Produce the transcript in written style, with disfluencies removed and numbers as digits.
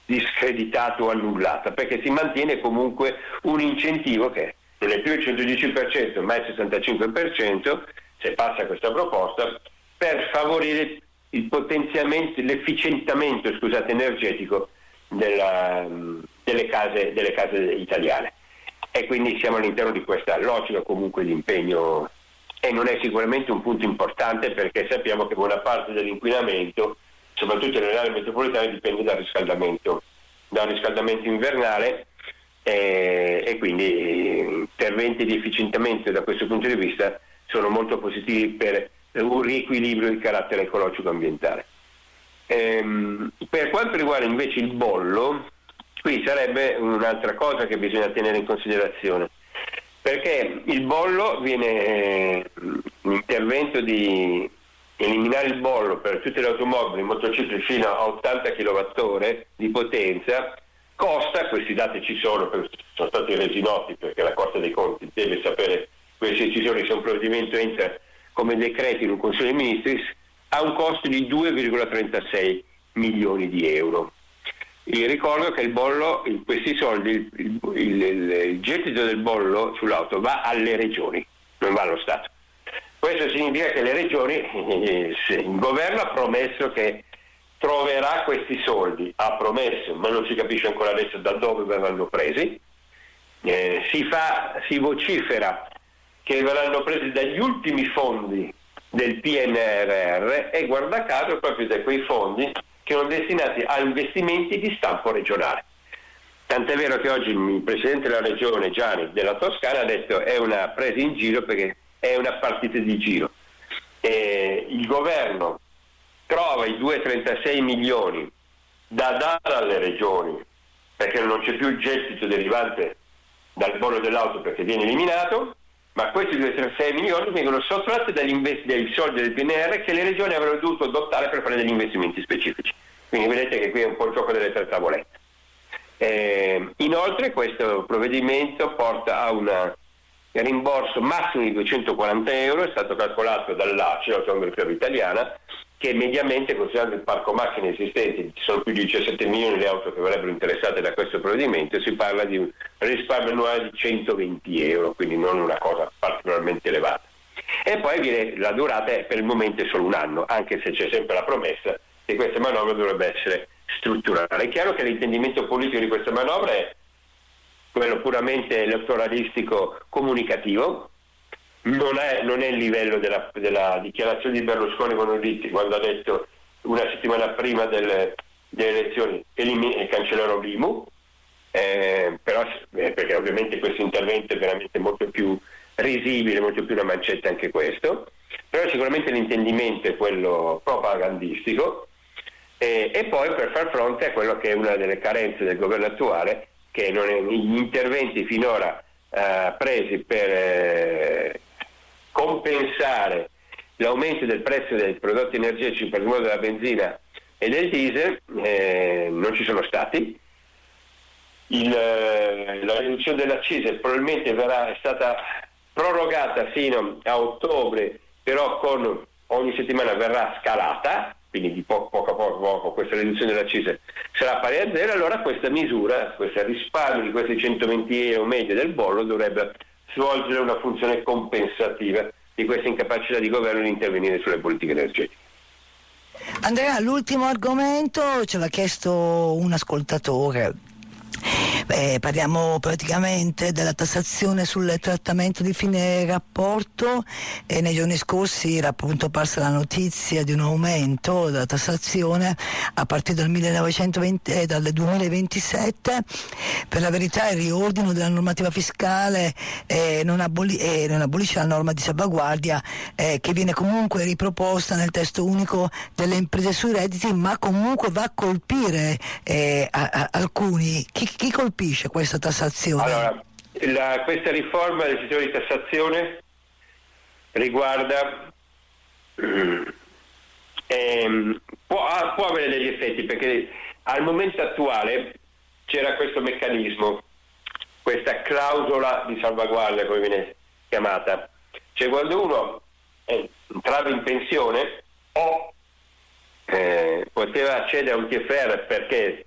discreditata o annullata, perché si mantiene comunque un incentivo che non è più il 110% ma il 65%, se passa questa proposta, per favorire il potenziamento, l'efficientamento energetico delle case italiane. E quindi siamo all'interno di questa logica comunque di impegno, e non è sicuramente un punto importante, perché sappiamo che buona parte dell'inquinamento, soprattutto nelle aree metropolitane, dipende dal riscaldamento invernale, e quindi interventi di efficientamento da questo punto di vista sono molto positivi per un riequilibrio di carattere ecologico ambientale. Per quanto riguarda invece il bollo, qui sarebbe un'altra cosa che bisogna tenere in considerazione, perché il bollo viene un intervento di eliminare il bollo per tutte le automobili, motocicli fino a 80 kWh di potenza, costa, questi dati ci sono stati resi noti perché la Corte dei Conti deve sapere queste decisioni, se un provvedimento entra come decreto in un Consiglio dei Ministri, ha un costo di 2,36 milioni di euro. Io ricordo che il bollo, questi soldi, il gettito del bollo sull'auto va alle regioni, non va allo Stato. Questo significa che le regioni, il governo ha promesso che troverà questi soldi, ha promesso, ma non si capisce ancora adesso da dove verranno presi. Si vocifera che verranno presi dagli ultimi fondi del PNRR, e guarda caso proprio da quei fondi che sono destinati a investimenti di stampo regionale. Tant'è vero che oggi il presidente della regione Gianni della Toscana ha detto è una presa in giro, perché è una partita di giro. Il governo trova i 2,36 milioni da dare alle regioni, perché non c'è più il gettito derivante dal bollo dell'auto perché viene eliminato, ma questi 2,36 milioni vengono sottratti dai soldi del PNR che le regioni avrebbero dovuto adottare per fare degli investimenti specifici. Quindi vedete che qui è un po' il gioco delle tre tavolette. Inoltre questo provvedimento porta a un rimborso massimo di 240 euro, è stato calcolato dall'ACI, l'Autonomia Ferroviaria Italiana, che mediamente, considerando il parco macchine esistenti, ci sono più di 17 milioni le auto che verrebbero interessate da questo provvedimento, si parla di un risparmio annuale di 120 euro, quindi non una cosa particolarmente elevata. E poi la durata per il momento è solo un anno, anche se c'è sempre la promessa che questa manovra dovrebbe essere strutturale. È chiaro che l'intendimento politico di questa manovra è quello puramente elettoralistico comunicativo, non è il livello della dichiarazione di Berlusconi quando ha detto una settimana prima delle elezioni cancellerò l'IMU, però perché ovviamente questo intervento è veramente molto più risibile, molto più una mancetta anche questo, però sicuramente l'intendimento è quello propagandistico, e poi per far fronte a quello che è una delle carenze del governo attuale, che gli interventi finora presi per compensare l'aumento del prezzo dei prodotti energetici, per esempio della benzina e del diesel, non ci sono stati. La riduzione dell'accisa probabilmente è stata prorogata fino a ottobre, però ogni settimana verrà scalata, quindi di poco a poco questa riduzione dell'accisa sarà pari a zero. Allora questa misura, questo risparmio di questi 120 euro medio del bollo, dovrebbe svolgere una funzione compensativa di questa incapacità di governo di intervenire sulle politiche energetiche. Andrea, l'ultimo argomento ce l'ha chiesto un ascoltatore. Parliamo praticamente della tassazione sul trattamento di fine rapporto, e nei giorni scorsi era appunto parsa la notizia di un aumento della tassazione a partire dal 2027. Per la verità il riordino della normativa fiscale non abolisce la norma di salvaguardia che viene comunque riproposta nel testo unico delle imprese sui redditi, ma comunque va a colpire alcuni. Chi colpisce questa tassazione? Allora, questa riforma del sistema di tassazione riguarda può avere degli effetti, perché al momento attuale c'era questo meccanismo, questa clausola di salvaguardia, come viene chiamata, cioè quando uno entrava in pensione o poteva accedere a un TFR perché